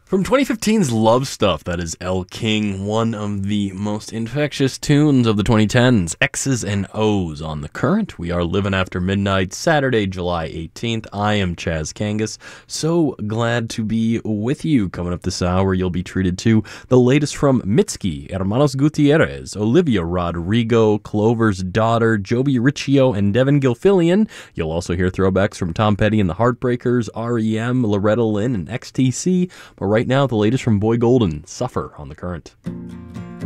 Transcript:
From 2015's Love Stuff, that is Elle King, one of the most infectious tunes of the 2010s, X's and O's on The Current. We are living after midnight, Saturday, July 18th. I am Chaz Kangas. So glad to be with you. Coming up this hour, you'll be treated to the latest from Mitski, Hermanos Gutierrez, Olivia Rodrigo, Clover's Daughter, Joby Riccio, and Devin Gilfillian. You'll also hear throwbacks from Tom Petty and the Heartbreakers, REM, Loretta Lynn, and XTC. But right now, the latest from Boy Golden, Suffer on The Current.